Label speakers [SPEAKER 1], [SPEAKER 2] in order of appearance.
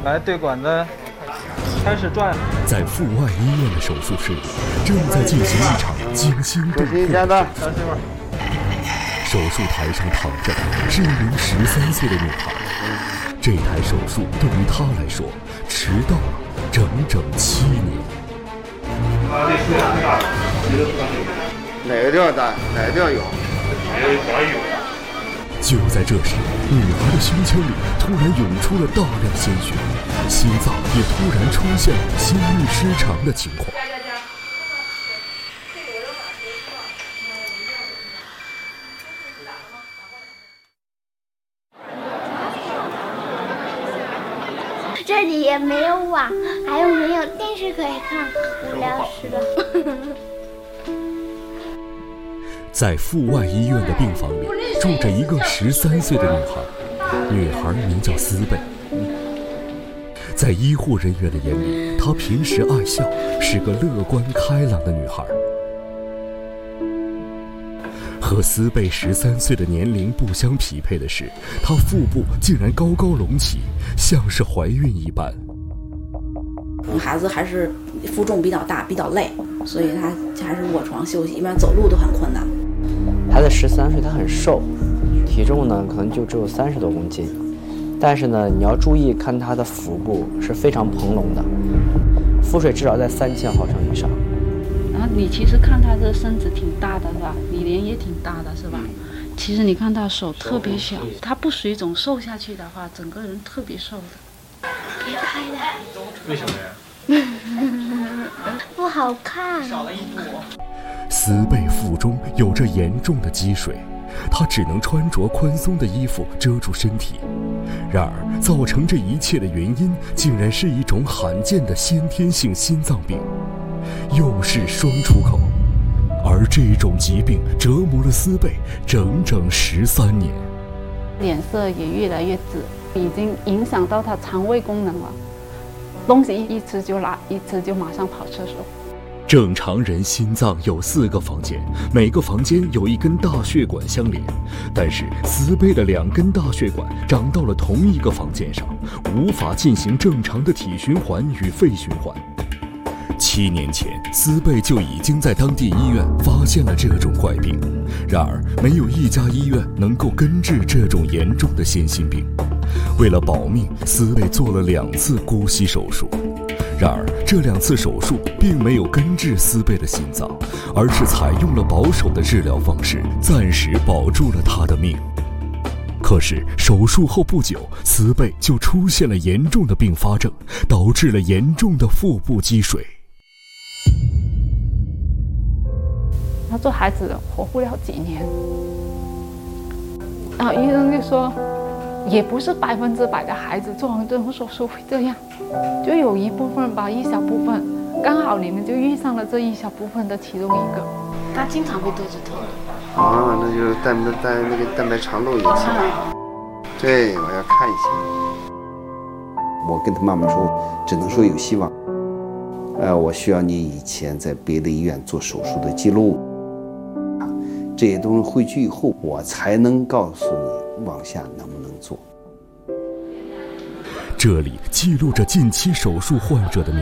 [SPEAKER 1] 来，对管子开始转。
[SPEAKER 2] 在阜外医院的手术室里，正在进行一场惊心动魄的手术台上躺着的是一名13岁的女孩。这台手术对于她来说，迟到了整整7年。
[SPEAKER 3] 哪个地方大，哪个地方有？
[SPEAKER 2] 就在这时，女孩的胸腔里突然涌出了大量鲜血，心脏也突然出现了心律失常的情况。
[SPEAKER 4] 这里也没有网，还有没有电视可以看，无聊死了。
[SPEAKER 2] 在阜外医院的病房里，住着一个13岁的女孩，女孩名叫思贝。在医护人员的眼里，她平时爱笑，是个乐观开朗的女孩。和思贝13岁的年龄不相匹配的是，她腹部竟然高高隆起，像是怀孕一般。
[SPEAKER 5] 孩子还是负重比较大，比较累，所以他还是卧床休息，一般走路都很困难。
[SPEAKER 6] 孩子13岁，他很瘦，体重呢可能就只有30多公斤，但是呢，你要注意看他的腹部是非常蓬隆的，腹水至少在3000毫升以上。
[SPEAKER 7] 然后你其实看他这身子挺大的是吧？你脸也挺大的是吧？其实你看他手特别小，他不水肿瘦下去的话，整个人特别瘦的。
[SPEAKER 4] 别拍了。
[SPEAKER 1] 为什么呀？
[SPEAKER 4] 不好看。
[SPEAKER 2] 思贝腹中有着严重的积水，她只能穿着宽松的衣服遮住身体。然而，造成这一切的原因，竟然是一种罕见的先天性心脏病，又是双出口。而这种疾病折磨了思贝整整13年，
[SPEAKER 7] 脸色也越来越紫，已经影响到他肠胃功能了。东西一吃就拉，一吃就马上跑厕所。
[SPEAKER 2] 正常人心脏有4个房间，每个房间有一根大血管相连，但是思贝的2根大血管长到了同一个房间上，无法进行正常的体循环与肺循环。7年前，思贝就已经在当地医院发现了这种怪病，然而没有一家医院能够根治这种严重的先心病。为了保命，思贝做了2次姑息手术。然而，这2次手术并没有根治思贝的心脏，而是采用了保守的治疗方式，暂时保住了他的命。可是手术后不久，思贝就出现了严重的并发症，导致了严重的腹部积水。
[SPEAKER 7] 他这孩子活不了几年，然后医生就说，也不是100%的孩子做完这种手术会这样，就有一部分吧，一小部分，刚好你们就遇上了这一小部分的其中一个。他经常会肚子痛的。
[SPEAKER 3] 啊，那就是那个蛋白肠漏引起的。对，我要看一下。
[SPEAKER 8] 我跟他妈妈说，只能说有希望。我需要你以前在别的医院做手术的记录，这些东西汇聚以后，我才能告诉你往下能不能做。
[SPEAKER 2] 这里记录着近期手术患者的